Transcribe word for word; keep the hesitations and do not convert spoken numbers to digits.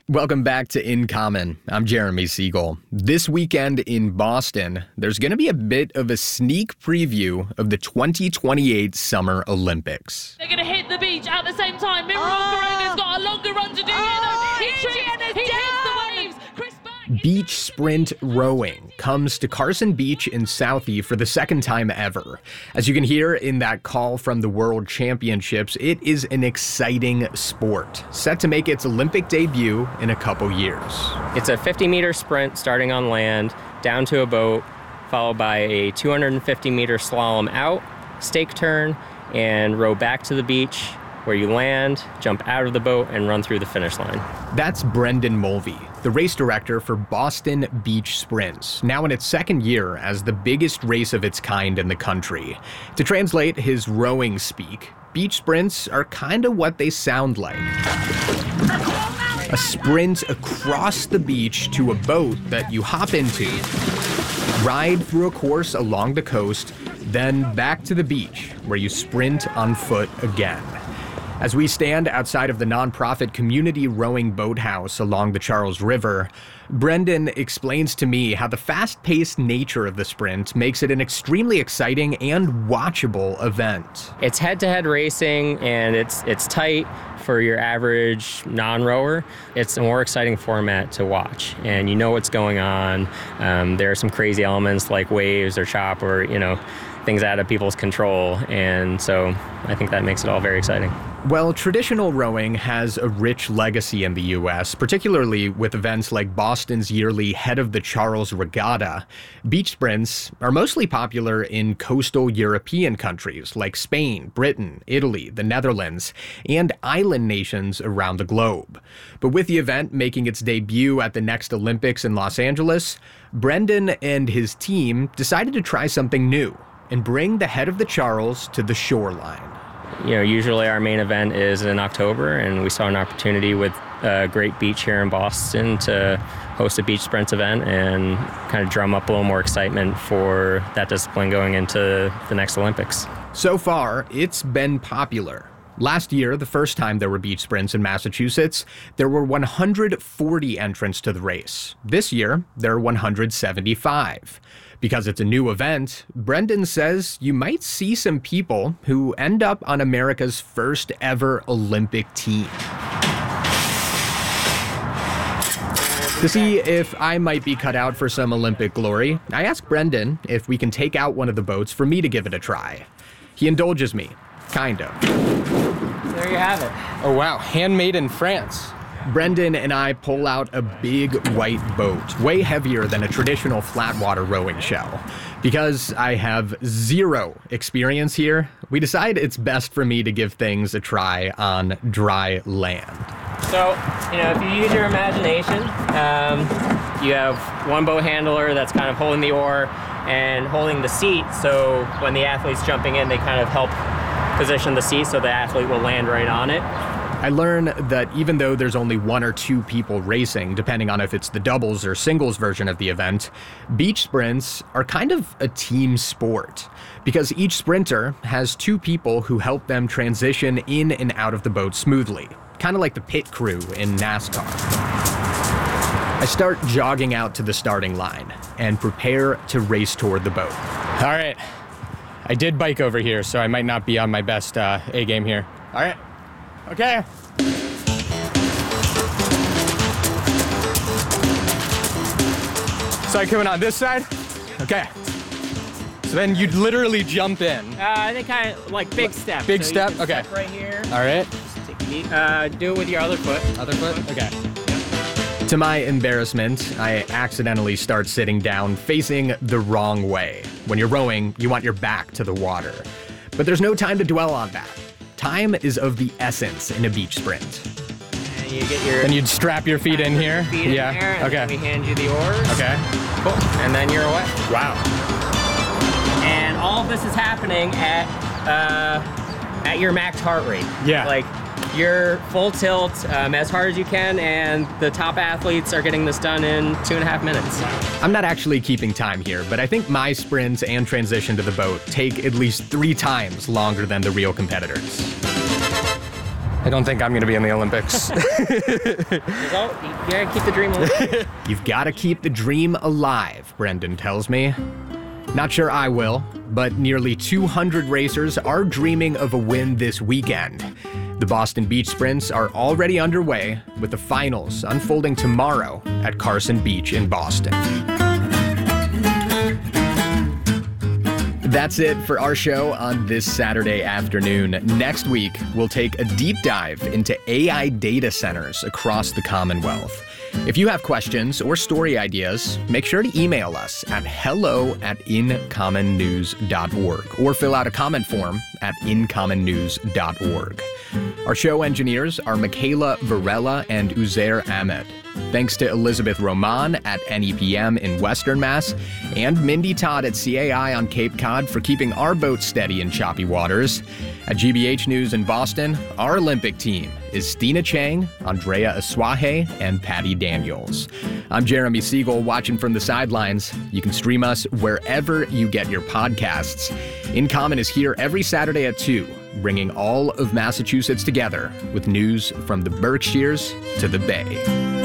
Welcome back to In Common. I'm Jeremy Siegel. This weekend in Boston, there's going to be a bit of a sneak preview of the twenty twenty-eight Summer Olympics. They're going to hit the beach at the same time. Miro Corona's got a longer run to do. Oh, He trips, he hits the waves. Chris back. Beach sprint rowing comes to Carson Beach in Southie for the second time ever. As you can hear in that call from the World Championships, it is an exciting sport, set to make its Olympic debut in a couple years. It's a fifty meter sprint starting on land, down to a boat, followed by a two hundred fifty meter slalom out, stake turn, and row back to the beach, where you land, jump out of the boat, and run through the finish line. That's Brendan Mulvey, the race director for Boston Beach Sprints, now in its second year as the biggest race of its kind in the country. To translate his rowing speak, beach sprints are kind of what they sound like. A sprint across the beach to a boat that you hop into, ride through a course along the coast, then back to the beach, where you sprint on foot again. As we stand outside of the nonprofit Community Rowing Boathouse along the Charles River, Brendan explains to me how the fast-paced nature of the sprint makes it an extremely exciting and watchable event. It's head-to-head racing, and it's it's tight for your average non-rower. It's a more exciting format to watch, and you know what's going on. Um, there are some crazy elements like waves or chop or, you know, things out of people's control, and so I think that makes it all very exciting. Well, traditional rowing has a rich legacy in the U S, particularly with events like Boston's yearly Head of the Charles Regatta. Beach sprints are mostly popular in coastal European countries like Spain, Britain, Italy, the Netherlands, and island nations around the globe. But with the event making its debut at the next Olympics in Los Angeles, Brendan and his team decided to try something new and bring the Head of the Charles to the shoreline. You know, usually our main event is in October, and we saw an opportunity with a great beach here in Boston to host a beach sprints event and kind of drum up a little more excitement for that discipline going into the next Olympics. So far, it's been popular. Last year, the first time there were beach sprints in Massachusetts, there were one hundred forty entrants to the race. This year, there are one hundred seventy-five. Because it's a new event, Brendan says you might see some people who end up on America's first ever Olympic team. To see if I might be cut out for some Olympic glory, I asked Brendan if we can take out one of the boats for me to give it a try. He indulges me, kind of. There you have it. Oh wow, handmade in France. Brendan and I pull out a big white boat, way heavier than a traditional flat water rowing shell. Because I have zero experience here, we decide it's best for me to give things a try on dry land. So, you know, if you use your imagination, um, you have one boat handler that's kind of holding the oar and holding the seat, so when the athlete's jumping in, they kind of help position the seat so the athlete will land right on it. I learn that even though there's only one or two people racing, depending on if it's the doubles or singles version of the event, beach sprints are kind of a team sport because each sprinter has two people who help them transition in and out of the boat smoothly, kind of like the pit crew in NASCAR. I start jogging out to the starting line and prepare to race toward the boat. All right, I did bike over here, so I might not be on my best uh, A game here. All right. Okay. So I'm coming on this side? Okay. So then you'd literally jump in. Uh, they kind of like big step. Big so step? You can Okay. Step right here. All right. Just take it, uh, do it with your other foot. Other foot? Okay. To my embarrassment, I accidentally start sitting down facing the wrong way. When you're rowing, you want your back to the water. But there's no time to dwell on that. Time is of the essence in a beach sprint. And you get your. Then you'd strap your feet in here. Feet in yeah. there, and okay. then we hand you the oars. Okay. Cool. And then you're away. Wow. And all of this is happening at uh, at your max heart rate. Yeah. Like you're full tilt um, as hard as you can, and the top athletes are getting this done in two and a half minutes. I'm not actually keeping time here, but I think my sprints and transition to the boat take at least three times longer than the real competitors. I don't think I'm going to be in the Olympics. You gotta keep the dream alive. You've got to keep the dream alive, Brendan tells me. Not sure I will, but nearly two hundred racers are dreaming of a win this weekend. The Boston Beach Sprints are already underway, with the finals unfolding tomorrow at Carson Beach in Boston. That's it for our show on this Saturday afternoon. Next week, we'll take a deep dive into A I data centers across the Commonwealth. If you have questions or story ideas, make sure to email us at hello at incommonnews.org or fill out a comment form at incommonnews dot org. Our show engineers are Michaela Varela and Uzair Ahmed. Thanks to Elizabeth Roman at N E P M in Western Mass and Mindy Todd at C A I on Cape Cod for keeping our boat steady in choppy waters. At G B H News in Boston, our Olympic team is Stina Chang, Andrea Aswahe, and Patty Daniels. I'm Jeremy Siegel, watching from the sidelines. You can stream us wherever you get your podcasts. In Common is here every Saturday at two, bringing all of Massachusetts together with news from the Berkshires to the Bay.